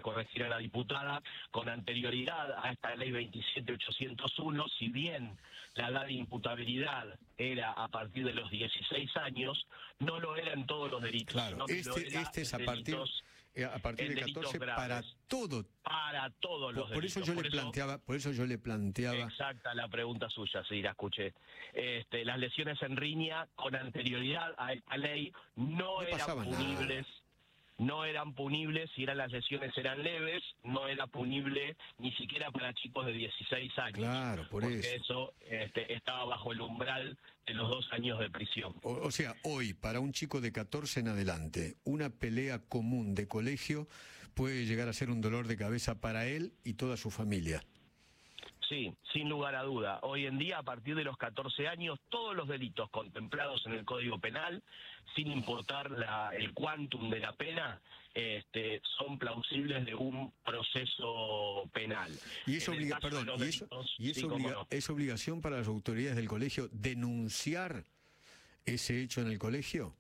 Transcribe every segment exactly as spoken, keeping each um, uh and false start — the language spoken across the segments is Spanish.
para corregir a la diputada, con anterioridad a esta ley veintisiete ochocientos uno, si bien la edad de imputabilidad era a partir de los dieciséis años, no lo era en todos los delitos. Claro, sino que lo este, era este es a en partir, delitos, eh, a partir en de delitos catorce graves. para todo. Para todos los Por, por delitos. eso yo por le eso, planteaba, por eso yo le planteaba. Exacta la pregunta suya, sí, la escuché. Este, las lesiones en riña con anterioridad a esta ley no, No eran pasaba punibles. nada. No eran punibles, si eran las lesiones eran leves, no era punible ni siquiera para chicos de dieciséis años. Claro, por porque eso. eso este, estaba bajo el umbral de los dos años de prisión. O, o sea, hoy, para un chico de catorce en adelante, una pelea común de colegio puede llegar a ser un dolor de cabeza para él y toda su familia. Sí, sin lugar a duda. Hoy en día, a partir de los catorce años, todos los delitos contemplados en el Código Penal, sin importar la, el quantum de la pena, este, son plausibles de un proceso penal. Y es, obliga perdón, y eso, delitos, y es, sí, obliga no. es obligación para las autoridades del colegio denunciar ese hecho en el colegio.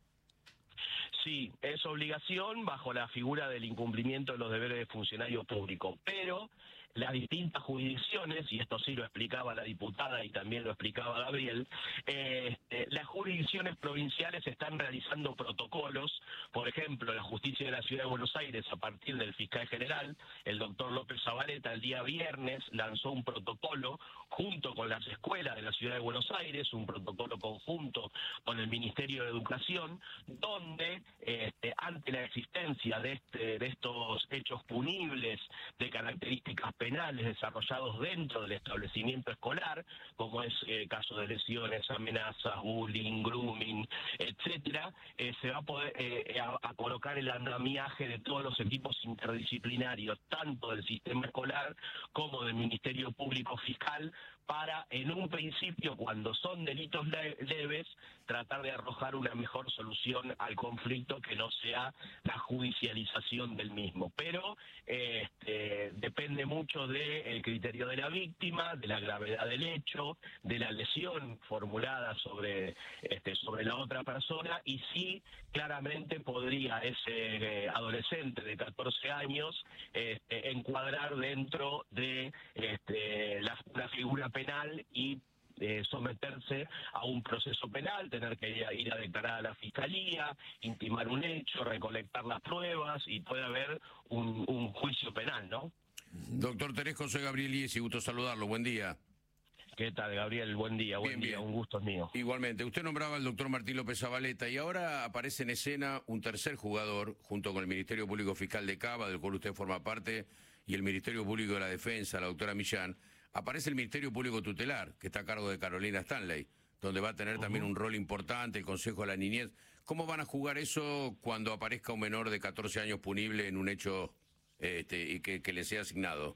Sí, es obligación bajo la figura del incumplimiento de los deberes de funcionario público, pero las distintas jurisdicciones, y esto sí lo explicaba la diputada y también lo explicaba Gabriel, eh, eh, las jurisdicciones provinciales están realizando protocolos. Por ejemplo, la justicia de la Ciudad de Buenos Aires, a partir del fiscal general, el doctor López Zabaleta, el día viernes lanzó un protocolo junto con las escuelas de la Ciudad de Buenos Aires, un protocolo conjunto con el Ministerio de Educación, donde Este, ante la existencia de, este, de estos hechos punibles de características penales desarrollados dentro del establecimiento escolar, como es el eh, caso de lesiones, amenazas, bullying, grooming, etcétera, eh, se va a poder eh, a, a colocar el andamiaje de todos los equipos interdisciplinarios, tanto del sistema escolar como del Ministerio Público Fiscal, para, en un principio, cuando son delitos le leves, tratar de arrojar una mejor solución al conflicto que no sea la judicialización del mismo. Pero eh, este, depende mucho del criterio de la víctima, de la gravedad del hecho, de la lesión formulada sobre, este, sobre la otra persona, y sí, claramente podría ese eh, adolescente de catorce años este, encuadrar dentro de este, la, la figura penal y Eh, someterse a un proceso penal, tener que ir a, ir a declarar a la fiscalía, intimar un hecho, recolectar las pruebas, y puede haber un, un juicio penal, ¿no? Doctor Teresco, soy Gabriel Iesi, gusto saludarlo, buen día. ¿Qué tal, Gabriel? Buen día, buen bien, día, bien. Un gusto es mío. Igualmente, usted nombraba al doctor Martín López Zabaleta y ahora aparece en escena un tercer jugador, junto con el Ministerio Público Fiscal de Cava, del cual usted forma parte, y el Ministerio Público de la Defensa, la doctora Millán. Aparece el Ministerio Público Tutelar, que está a cargo de Carolina Stanley, donde va a tener uh-huh. también un rol importante, el Consejo de la Niñez. ¿Cómo van a jugar eso cuando aparezca un menor de catorce años punible en un hecho este, y que, que le sea asignado?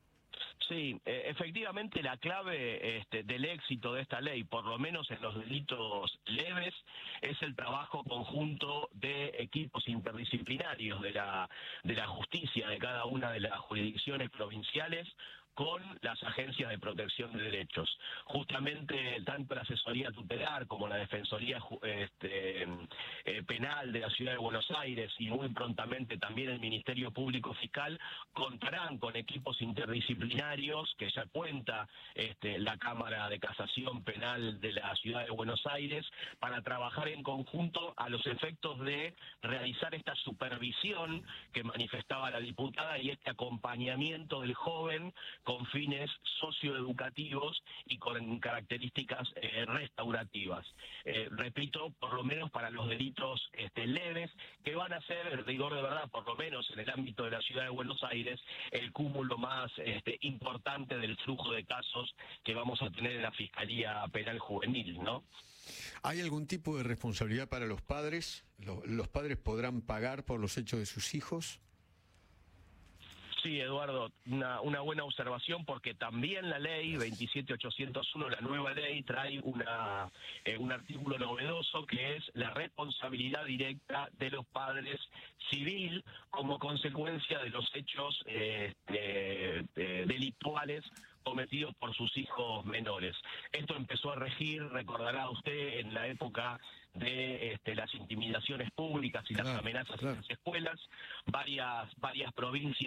Sí, eh, efectivamente la clave este, del éxito de esta ley, por lo menos en los delitos leves, es el trabajo conjunto de equipos interdisciplinarios de la, de la justicia de cada una de las jurisdicciones provinciales con las agencias de protección de derechos. Justamente tanto la asesoría tutelar como la defensoría este, eh, penal de la Ciudad de Buenos Aires y muy prontamente también el Ministerio Público Fiscal contarán con equipos interdisciplinarios que ya cuenta este, la Cámara de Casación Penal de la Ciudad de Buenos Aires para trabajar en conjunto a los efectos de realizar esta supervisión que manifestaba la diputada y este acompañamiento del joven con fines socioeducativos y con características eh, restaurativas. Eh, repito, por lo menos para los delitos este, leves, que van a ser, en rigor de verdad, por lo menos en el ámbito de la Ciudad de Buenos Aires, el cúmulo más este, importante del flujo de casos que vamos a tener en la Fiscalía Penal Juvenil, ¿no? ¿Hay algún tipo de responsabilidad para los padres? ¿Los, los padres podrán pagar por los hechos de sus hijos? Sí, Eduardo, una, una buena observación, porque también la ley veintisiete ochocientos uno, la nueva ley, trae una eh, un artículo novedoso que es la responsabilidad directa de los padres civil como consecuencia de los hechos eh, eh, eh, delictuales cometidos por sus hijos menores. Esto empezó a regir, recordará usted, en la época de este, las intimidaciones públicas y las claro, amenazas claro. en las escuelas. Varias, varias provincias